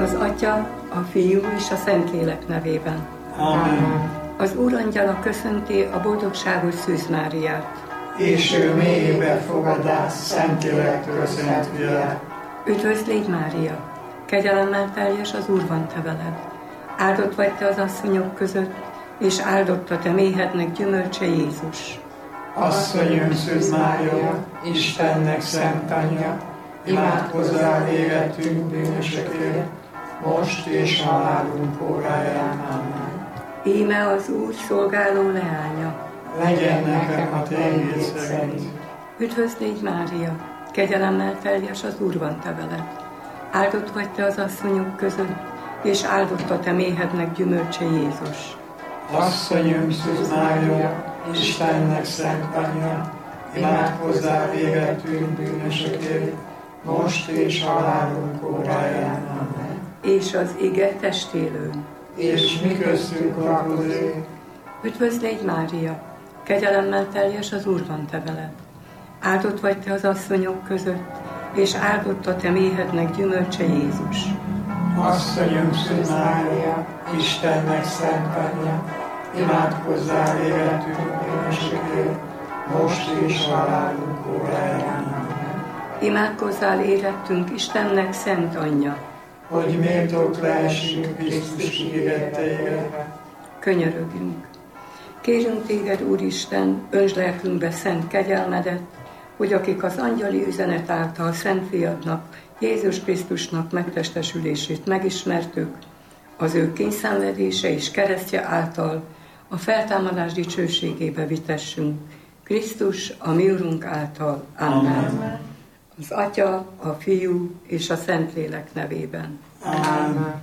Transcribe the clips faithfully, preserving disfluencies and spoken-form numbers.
Az Atya, a Fiú és a Szentlélek nevében. Amen. Az Úrangyala köszönti a boldogságos Szűz Máriát. És ő mélyébe fogadás Szentlélek köszöntője. Üdvözl légy, Mária! Kegyelemmel teljes, az Úr van te veled. Áldott vagy te az asszonyok között, és áldott a te méhednek gyümölcse, Jézus. Asszonyom, Szűz Mária, Istennek szent anyja, imádkozzál életünk bűnösökért, most és halálunk óráján. Amen. Íme az Úr szolgáló leánya. Legyen nekem a te igéd szerint. Üdvözl légy, Mária! Kegyelemmel teljes, az Úr van te veled. Áldott vagy te az asszonyok között, és áldott a te méhednek gyümölcse, Jézus. Asszonyom, Szűz Mária, Istennek szent anyja, imádkozzál életünk bűnösökért, most és halálunk óráján. Amen. És az ige testélőn. És mi köztünk lakozik. Üdvözl légy, Mária! Kegyelemmel teljes, az Úr van te veled. Áldott vagy te az asszonyok között, és áldott a te méhednek gyümölcse, Jézus. Asszonyom, Szűz Mária, Istennek szent anyja, imádkozzál életünk bűnösökért, most és halálunk óráján. Amen. Imádkozzál érettünk Istennek szent anyja, hogy méltók lehessünk Krisztus ígéreteire. Könyörögjünk! Kérünk téged, Úristen, öntsd lelkünkbe szent kegyelmedet, hogy akik az angyali üzenet által Szent Fiadnak, Jézus Krisztusnak megtestesülését megismertük, az ő kényszenvedése és keresztje által a feltámadás dicsőségébe vitessünk. Krisztus, a mi Urunk által. Amen. Amen. Az Atya, a Fiú és a Szentlélek nevében. Amen.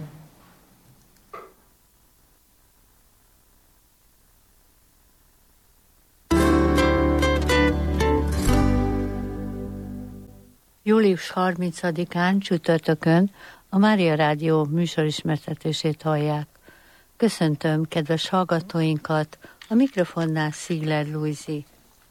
július harmincadikán csütörtökön a Mária Rádió műsorismertetését hallják. Köszöntöm kedves hallgatóinkat, a mikrofonnál Szigler Lujzi.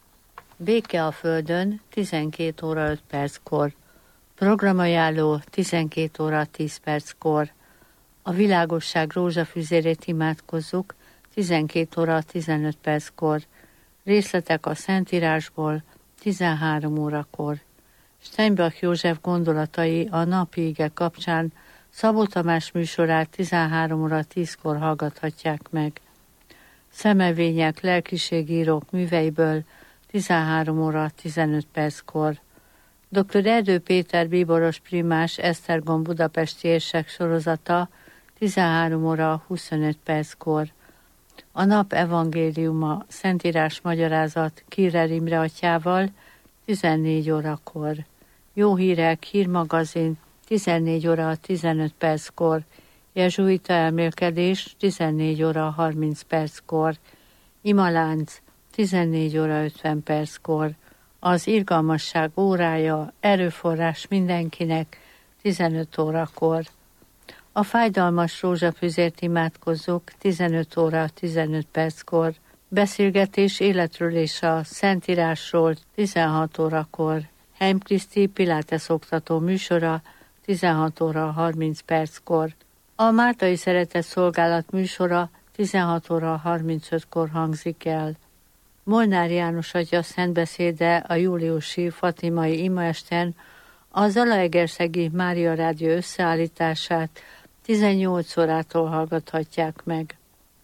Béke a Földön, tizenkét óra öt perckor. Programajánló tizenkét óra tíz perckor. A világosság rózsafüzérét imádkozzuk, tizenkét óra tizenöt perckor. Részletek a Szentírásból, tizenhárom órakor. Steinbach József gondolatai a napi ige kapcsán Szabó Tamás műsorát tizenhárom óra tízkor hallgathatják meg. Szemelvények lelkiségírók műveiből tizenhárom óra tizenöt perckor. doktor Erdő Péter bíboros primás Esztergom budapesti érsek sorozata tizenhárom óra huszonöt perckor. A nap evangéliuma Szentírás magyarázat Kírer Imre atyával tizennégy órakor. Jó hírek, hírmagazin tizennégy óra tizenöt perckor. Jezsuita elmélkedés tizennégy óra harminc perckor. Imalánc tizennégy óra ötven perckor. Az irgalmasság órája, erőforrás mindenkinek tizenöt órakor. A fájdalmas rózsafüzért imádkozzuk tizenöt óra tizenöt perckor. Beszélgetés életről és a Szentírásról tizenhat órakor. Heim Kriszti Pilates oktató műsora tizenhat óra harminc perckor. A Mártai Szeretett Szolgálat műsora tizenhat óra harmincötkor hangzik el. Molnár János atya szentbeszéde a júliusi fatimai imaesten a Zalaegerszegi Mária Rádió összeállítását tizennyolc órától hallgathatják meg.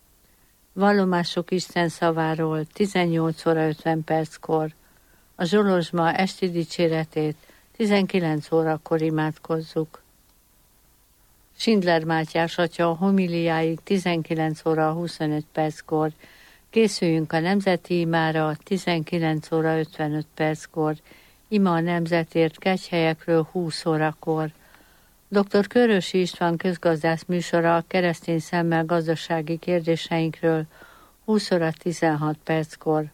Vallomások Isten szaváról tizennyolc óra ötven perckor. A Zsolozsma esti dicséretét tizenkilenc órakor imádkozzuk. Schindler Mátyás atya homiliáig tizenkilenc óra huszonöt perckor. Készüljünk a nemzeti imára tizenkilenc óra ötvenöt perckor. Ima a nemzetért kegyhelyekről húsz órakor. doktor Körösi István közgazdász műsora a keresztény szemmel gazdasági kérdéseinkről húsz óra tizenhat perckor.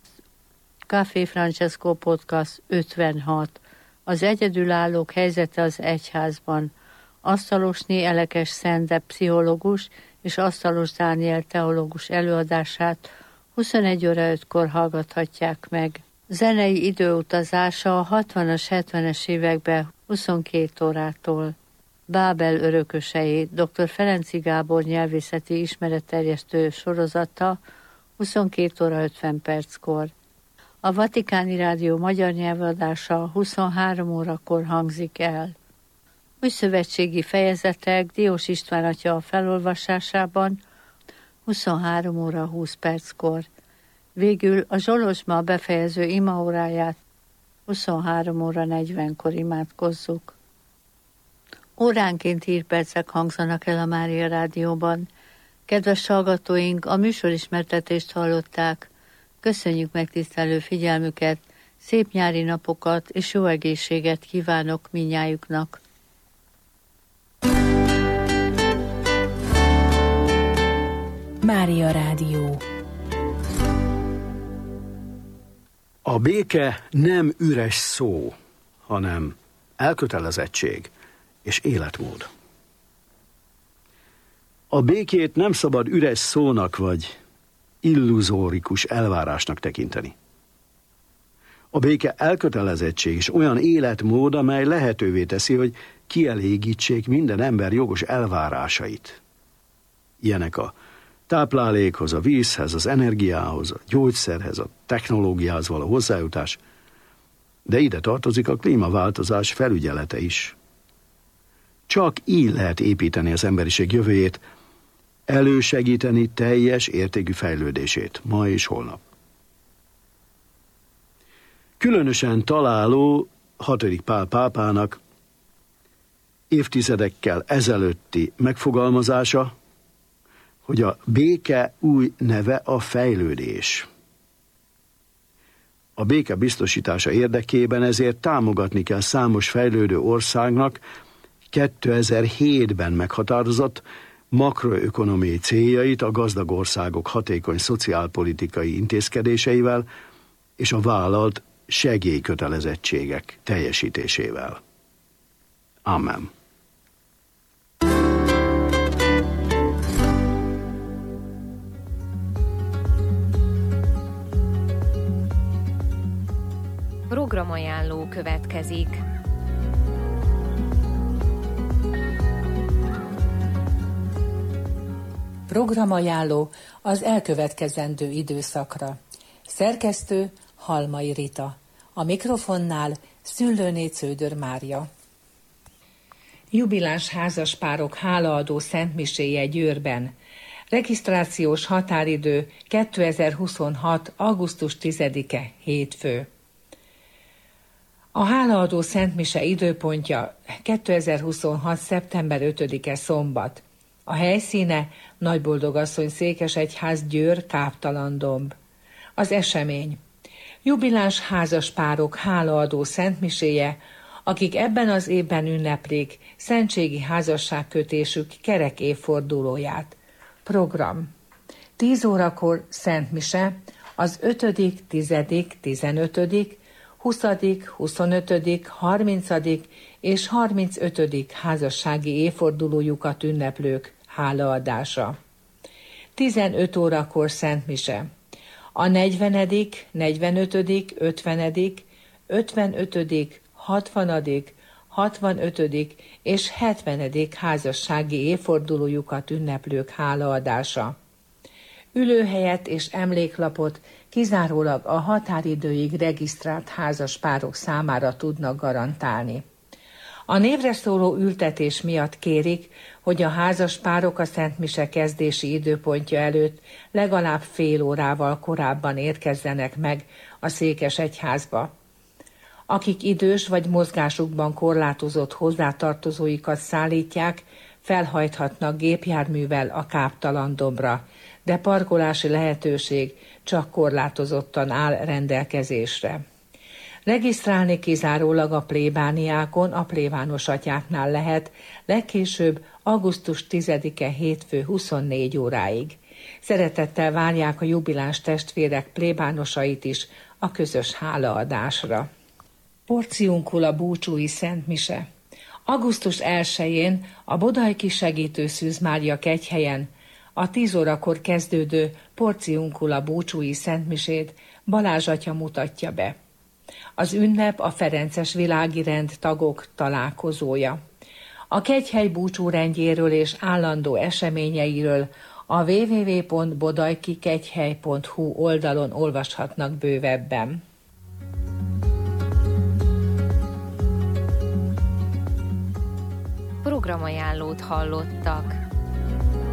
Café Francesco Podcast ötvenhat. Az egyedülállók helyzete az egyházban. Asztalosné Elekes Szende pszichológus és Asztalos Dániel teológus előadását huszonegy óra ötkor hallgathatják meg. Zenei időutazása a hatvanas, hetvenes években huszonkét órától. Bábel örökösei dr. Ferenczy Gábor nyelvészeti ismeretterjesztő sorozata huszonkét óra ötven perckor. A Vatikáni Rádió magyar nyelvadása huszonhárom órakor hangzik el. Új szövetségi fejezetek Diós István atya felolvasásában huszonhárom óra húsz perckor. Végül a Zsolozsma befejező imaóráját huszonhárom óra negyvenkor imádkozzuk. Óránként hírpercek hangzanak el a Mária Rádióban. Kedves hallgatóink, a műsorismertetést hallották. Köszönjük megtisztelő figyelmüket, szép nyári napokat és jó egészséget kívánok mindnyájuknak. Mária Rádió. A béke nem üres szó, hanem elkötelezettség és életmód. A békét nem szabad üres szónak vagy illuzórikus elvárásnak tekinteni. A béke elkötelezettség és olyan életmód, amely lehetővé teszi, hogy kielégítsék minden ember jogos elvárásait. Ilyenek a táplálékhoz, a vízhez, az energiához, a gyógyszerhez, a technológiához való hozzájutás, de ide tartozik a klímaváltozás felügyelete is. Csak így lehet építeni az emberiség jövőjét, elősegíteni teljes értékű fejlődését, ma és holnap. Különösen találó hatodik Pál pápának évtizedekkel ezelőtti megfogalmazása, hogy a béke új neve a fejlődés. A béke biztosítása érdekében ezért támogatni kell számos fejlődő országnak kétezer-hétben meghatározott makroökonomiai céljait a gazdag országok hatékony szociálpolitikai intézkedéseivel és a vállalt segélykötelezettségek teljesítésével. Amen. Programajánló következik. Programajánló az elkövetkezendő időszakra. Szerkesztő Halmai Rita. A mikrofonnál Szüllőné Cződör Mária. Jubiláns házaspárok hálaadó szentmiséje Győrben. Regisztrációs határidő kétezer-huszonhat. augusztus tizedike hétfő. A hálaadó szentmise időpontja kétezer-huszonhat. szeptember ötödike szombat. A helyszíne Nagyboldogasszony Székesegyház Győr Káptalandomb. Az esemény: jubiláns házaspárok hálaadó szentmiséje, akik ebben az évben ünneplik szentségi házasságkötésük kerek évfordulóját. Program: tíz órakor szentmise az ötödik, tizedik, tizenötödik, huszadik, huszonötödik, harmincadik és harmincötödik házassági évfordulójukat ünneplők hálaadása. tizenöt órakor szentmise. A negyvenedik, negyvenötödik, ötvenedik, ötvenötödik, hatvanadik, hatvanötödik és hetvenedik házassági évfordulójukat ünneplők hálaadása. Ülőhelyet és emléklapot kizárólag a határidőig regisztrált házaspárok számára tudnak garantálni. A névre szóló ültetés miatt kérik, hogy a házaspárok a szentmise kezdési időpontja előtt legalább fél órával korábban érkezzenek meg a Székesegyházba. Akik idős vagy mozgásukban korlátozott hozzátartozóikat szállítják, felhajthatnak gépjárművel a Káptalandombra, de parkolási lehetőség csak korlátozottan áll rendelkezésre. Regisztrálni kizárólag a plébániákon, a plébános atyáknál lehet, legkésőbb augusztus tizedike hétfő huszonnégy óráig. Szeretettel várják a jubiláns testvérek plébánosait is a közös hálaadásra. Porciunkula búcsúi szentmise. augusztus elsején a Bodajki Segítő Szűz Mária kegyhelyen a tíz órakor kezdődő Porciunkula búcsúi szentmisét Balázs atya mutatja be. Az ünnep a ferences világi rend tagok találkozója. A kegyhely búcsúrendjéről és állandó eseményeiről a double-u double-u double-u pont bodajkikegyhely pont hu oldalon olvashatnak bővebben. Programajánlót hallottak.